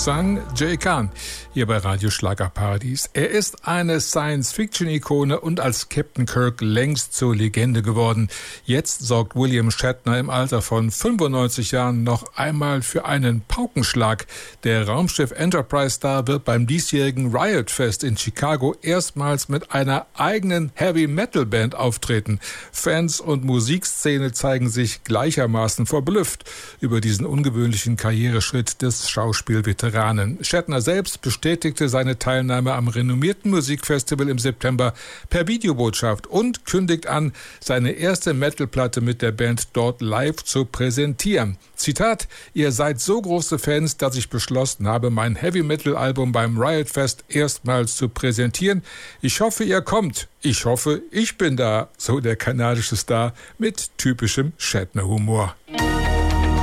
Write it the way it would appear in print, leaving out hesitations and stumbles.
sang Jay Kahn hier bei Radio Schlagerparadies. Er ist eine Science-Fiction-Ikone und als Captain Kirk längst zur Legende geworden. Jetzt sorgt William Shatner im Alter von 95 Jahren noch einmal für einen Paukenschlag. Der Raumschiff Enterprise-Star wird beim diesjährigen Riot Fest in Chicago erstmals mit einer eigenen Heavy-Metal-Band auftreten. Fans und Musikszene zeigen sich gleichermaßen verblüfft über diesen ungewöhnlichen Karriereschritt des Schauspielveteranen. Shatner selbst bestätigte seine Teilnahme am renommierten Musikfestival im September per Videobotschaft und kündigt an, seine erste Metalplatte mit der Band dort live zu präsentieren. Zitat: Ihr seid so große Fans, dass ich beschlossen habe, mein Heavy-Metal-Album beim Riot Fest erstmals zu präsentieren. Ich hoffe, ihr kommt. Ich hoffe, ich bin da, so der kanadische Star mit typischem Shatner-Humor.